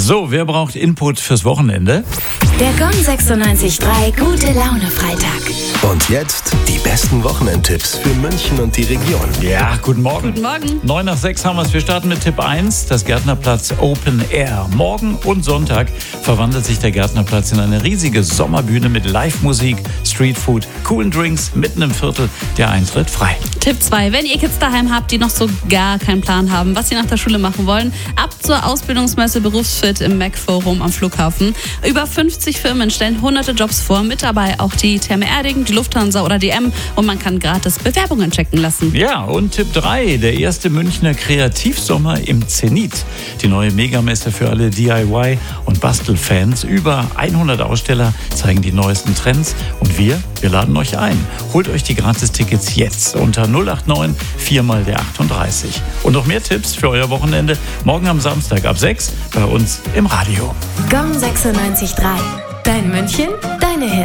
So, wer braucht Input fürs Wochenende? Der Gong 96.3 Gute Laune Freitag. Und jetzt die besten Wochenendtipps für München und die Region. Ja, guten Morgen. Guten Morgen. 9 nach 6 haben wir es. Wir starten mit Tipp 1, das Gärtnerplatz Open Air. Morgen und Sonntag verwandelt sich der Gärtnerplatz in eine riesige Sommerbühne mit Live-Musik, Streetfood, coolen Drinks, mitten im Viertel, der Eintritt frei. Tipp 2. Wenn ihr Kids daheim habt, die noch so gar keinen Plan haben, was sie nach der Schule machen wollen, ab zur Ausbildungsmesse Berufsfit im Mac-Forum am Flughafen. Über 50 Firmen stellen hunderte Jobs vor, mit dabei auch die Therme Erding, die Lufthansa oder die M, und man kann gratis Bewerbungen checken lassen. Ja, und Tipp 3, der erste Münchner Kreativsommer im Zenit. Die neue Megamesse für alle DIY- und Bastelfans. Über 100 Aussteller zeigen die neuesten Trends und wir laden euch ein. Holt euch die Gratistickets jetzt unter 089 4 mal der 38. Und noch mehr Tipps für euer Wochenende morgen am Samstag ab 6 bei uns im Radio. Gong 96.3. Dein München, deine Hits.